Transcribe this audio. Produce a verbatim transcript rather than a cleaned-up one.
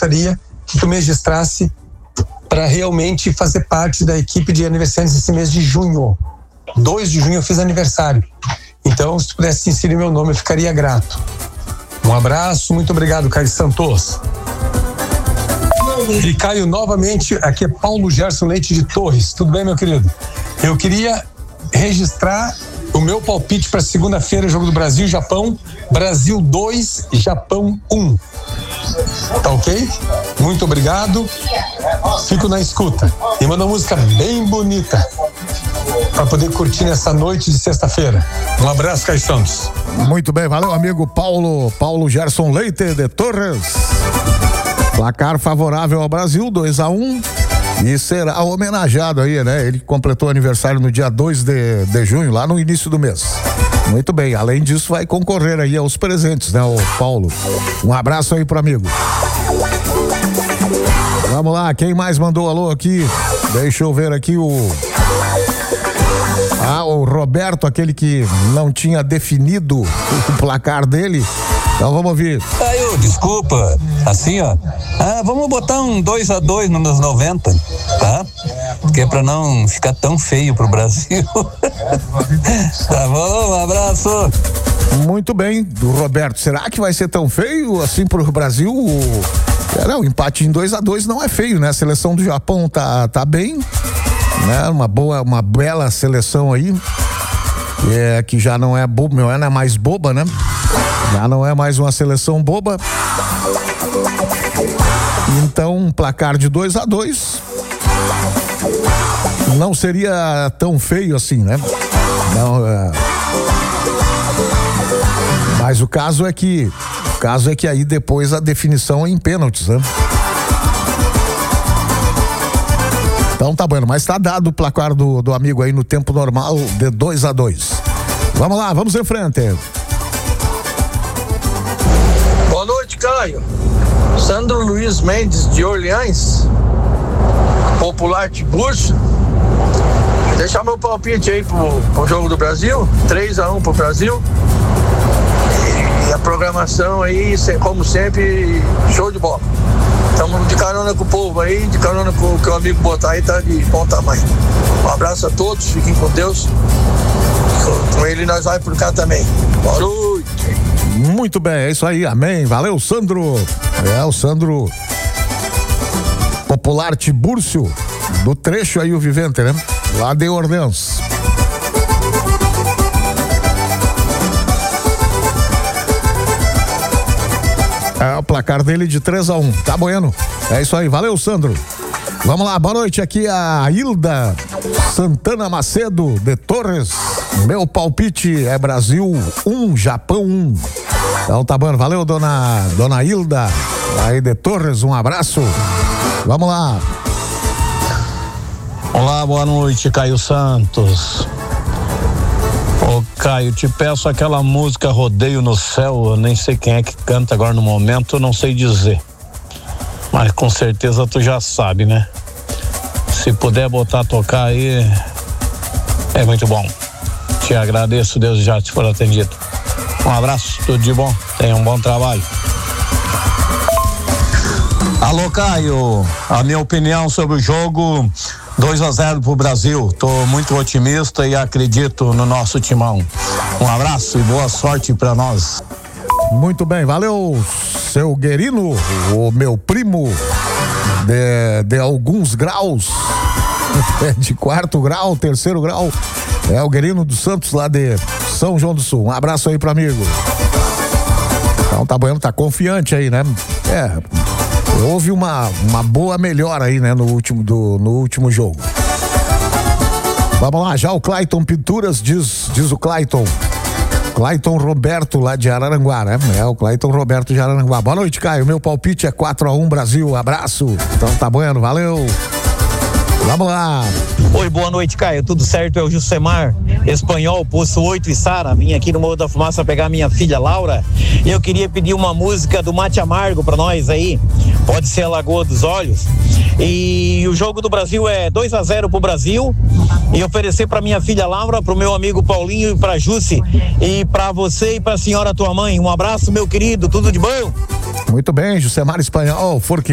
gostaria que tu me registrasse para realmente fazer parte da equipe de aniversariantes esse mês de junho. dois de junho eu fiz aniversário. Então, se tu pudesse inserir meu nome, eu ficaria grato. Um abraço, muito obrigado, Caio Santos. E Caio, novamente, aqui é Paulo Gerson Leite de Torres. Tudo bem, meu querido? Eu queria registrar o meu palpite para segunda-feira, jogo do Brasil e Japão. Brasil dois, Japão um. Tá ok? Muito obrigado. Fico na escuta. E manda uma música bem bonita para poder curtir nessa noite de sexta-feira. Um abraço, Caio Santos. Muito bem, valeu, amigo Paulo, Paulo Gerson Leite de Torres. Placar favorável ao Brasil, dois a um. E será homenageado aí, né? Ele completou aniversário no dia dois de, de junho, lá no início do mês. Muito bem, além disso vai concorrer aí aos presentes, né, o Paulo? Um abraço aí pro amigo. Vamos lá, quem mais mandou alô aqui? Deixa eu ver aqui o... Ah, o Roberto, aquele que não tinha definido o placar dele. Então vamos ouvir. Caio, desculpa, assim ó, ah, vamos botar um dois a dois nos meus noventa, tá? Porque é pra não ficar tão feio pro Brasil. Tá bom, um abraço. Muito bem, do Roberto, será que vai ser tão feio assim pro Brasil? É, não, empate em dois a dois não é feio, né? A seleção do Japão tá, tá bem, né? Uma boa, uma bela seleção aí, é, que já não é boba, não é mais boba, né? Já não é mais uma seleção boba. Então, um placar de dois a dois não seria tão feio assim, né? Não, é... Mas o caso é que o caso é que aí depois a definição é em pênaltis, né? Então tá bom, mas tá dado o placar do, do amigo aí no tempo normal de dois a dois. Vamos lá, vamos em frente. Boa noite, Caio. Sandro Luiz Mendes de Orleans, Popular Tiburcio. Deixar meu palpite aí pro, pro jogo do Brasil, três a um pro Brasil. E, e a programação aí, como sempre, show de bola. Estamos de carona com o povo aí, de carona com o que o amigo botar aí, tá de bom tamanho. Um abraço a todos, fiquem com Deus. Com, com ele nós vai por cá também. Boa noite. Muito bem, é isso aí, amém. Valeu, Sandro. É o Sandro Popular Tiburcio, do trecho aí o Vivente, né? Lá de Orleans. É o placar dele de três a um. Tá bueno. É isso aí, valeu, Sandro. Vamos lá, boa noite, aqui a Hilda Santana Macedo de Torres. Meu palpite é Brasil um, Japão um. Então tá bom, valeu, dona, dona Hilda aí de Torres, um abraço. Vamos lá. Olá, boa noite, Caio Santos. Ô, Caio, te peço aquela música Rodeio no Céu, eu nem sei quem é que canta agora no momento, eu não sei dizer. Mas com certeza tu já sabe, né? Se puder botar a tocar aí, é muito bom. Te agradeço, Deus já te for atendido. Um abraço, tudo de bom, tenha um bom trabalho. Alô, Caio, a minha opinião sobre o jogo, dois a zero pro Brasil. Tô muito otimista e acredito no nosso timão. Um abraço e boa sorte pra nós. Muito bem, valeu, seu Guerino, o meu primo de, de alguns graus, de quarto grau, terceiro grau, é o Guerino dos Santos lá de São João do Sul. Um abraço aí pro amigo. Então tá bom, tá confiante aí, né? É, houve uma, uma boa melhora aí, né, no último, do, no último jogo. Vamos lá, já o Clayton Pinturas, diz, diz o Clayton. Clayton Roberto, lá de Araranguá, né? É o Clayton Roberto de Araranguá. Boa noite, Caio. Meu palpite é quatro a um Brasil. Abraço. Então tá bueno, valeu. Vamos lá. Oi, boa noite, Caio. Tudo certo? É o Jusemar, espanhol, Poço oito e Sara. Vim aqui no Morro da Fumaça pegar minha filha Laura. E eu queria pedir uma música do Mate Amargo pra nós aí. Pode ser a Lagoa dos Olhos. E o jogo do Brasil é dois a zero pro Brasil. E oferecer pra minha filha Laura, pro meu amigo Paulinho e pra Jussi. E pra você e pra senhora tua mãe. Um abraço, meu querido. Tudo de bom? Muito bem, Jusemar espanhol. Forque